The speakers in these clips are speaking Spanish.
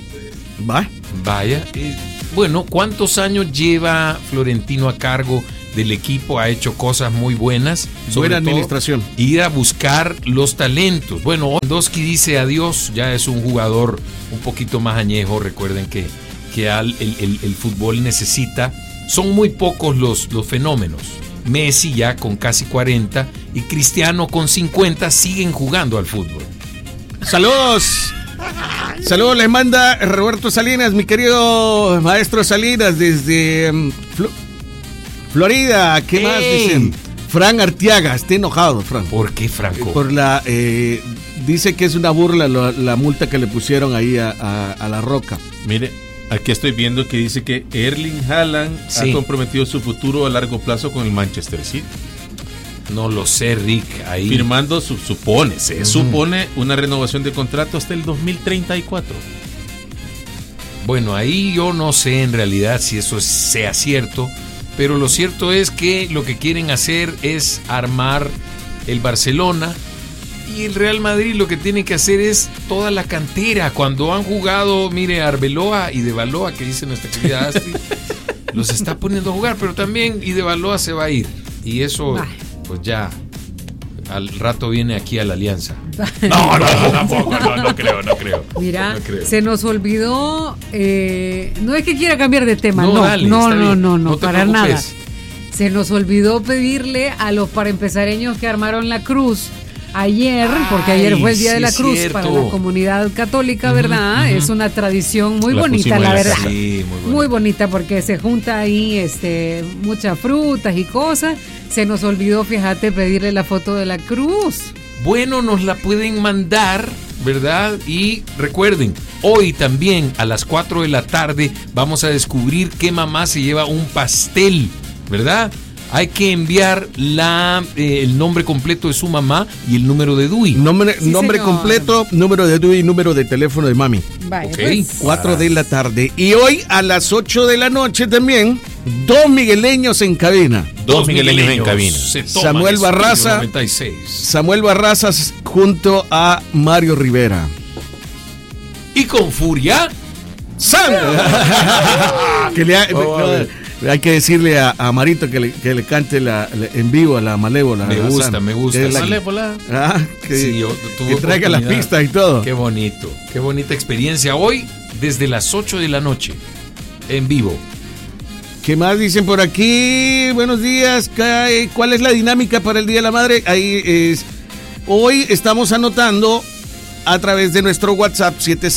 Vaya. Bueno, ¿cuántos años lleva Florentino a cargo del equipo? Ha hecho cosas muy buenas. Buena administración. Ir a buscar los talentos. Bueno, Lewandowski dice adiós, ya es un jugador un poquito más añejo. Recuerden que el fútbol necesita, son muy pocos los fenómenos. Messi ya con casi 40 y Cristiano con 50 siguen jugando al fútbol. Saludos. Saludos les manda Roberto Salinas, mi querido maestro Salinas, desde Florida. ¿Qué más dicen? Fran Artiaga, está enojado, Fran. ¿Por qué, Franco? Por dice que es una burla la multa que le pusieron ahí a La Roca. Mire, aquí estoy viendo que dice que Erling Haaland ha comprometido su futuro a largo plazo con el Manchester City. No lo sé, Rick. Ahí firmando, supone una renovación de contrato hasta el 2034. Bueno, ahí yo no sé en realidad si eso sea cierto, pero lo cierto es que lo que quieren hacer es armar el Barcelona, y el Real Madrid lo que tiene que hacer es toda la cantera. Cuando han jugado, mire, Arbeloa y Dybala, que dice nuestra querida Astrid, los está poniendo a jugar, pero también Dybala se va a ir, y eso pues ya al rato viene aquí a la Alianza. No, tampoco, no creo. Mira, no creo. Se nos olvidó, no es que quiera cambiar de tema, no, para nada. Se nos olvidó pedirle a los paraempezareños que armaron la cruz ayer, porque ayer fue el Día de la Cruz para la comunidad católica, ¿verdad? Es una tradición muy bonita, la verdad. Sí, muy bonita, porque se junta ahí muchas frutas y cosas. Se nos olvidó, fíjate, pedirle la foto de la cruz. Bueno, nos la pueden mandar, ¿verdad? Y recuerden, hoy también a las 4 de la tarde vamos a descubrir qué mamá se lleva un pastel, ¿verdad? Hay que enviar el nombre completo de su mamá y el número de DUI. Nombre completo, número de DUI y número de teléfono de mami. Vale, okay. 4 de la tarde. Y hoy a las 8 de la noche también, 2 migueleños en cabina. Samuel Barrazas junto a Mario Rivera. Y con Furia, hay que decirle a Marito que le cante en vivo a la Malévola. Me gusta. Malévola. Que traiga las pistas y todo. Qué bonita experiencia hoy desde las 8 de la noche en vivo. ¿Qué más dicen por aquí? Buenos días. ¿Cuál es la dinámica para el Día de la Madre? Hoy estamos anotando a través de nuestro WhatsApp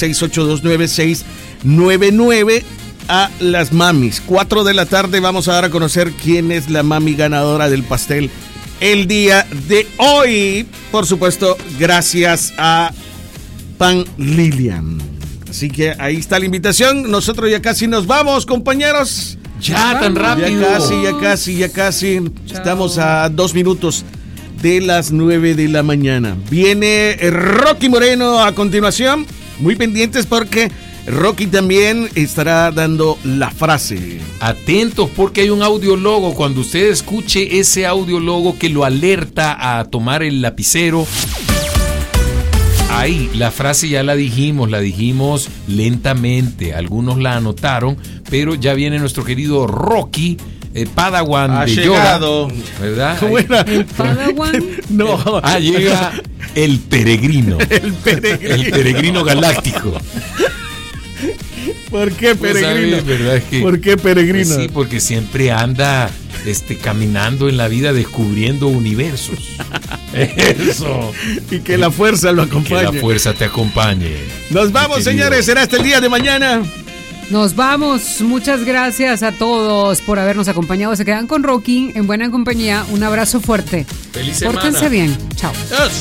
76829699 a las mamis. 4 de la tarde vamos a dar a conocer quién es la mami ganadora del pastel el día de hoy. Por supuesto, gracias a Pan Lilian. Así que ahí está la invitación. Nosotros ya casi nos vamos, compañeros. Ya tan rápido. Ya casi. Chao. Estamos a 2 minutos de las 9 de la mañana. Viene Rocky Moreno a continuación. Muy pendientes porque Rocky también estará dando la frase. Atentos porque hay un audiólogo. Cuando usted escuche ese audiólogo que lo alerta a tomar el lapicero, ahí la frase ya la dijimos lentamente. Algunos la anotaron, pero ya viene nuestro querido Rocky, Padawan de Yoda, ¿verdad? ¿El Padawan? No. Llega el peregrino. El peregrino galáctico. ¿Por qué peregrino? Sabes, ¿verdad? Es que, ¿por qué peregrino? Sí, porque siempre anda caminando en la vida descubriendo universos. Eso. Y que la fuerza lo acompañe. Que la fuerza te acompañe. Nos vamos, señores. Será hasta el día de mañana. Nos vamos. Muchas gracias a todos por habernos acompañado. Se quedan con Rocky en buena compañía. Un abrazo fuerte. Feliz semana. Pórtense bien. Chao. Adiós.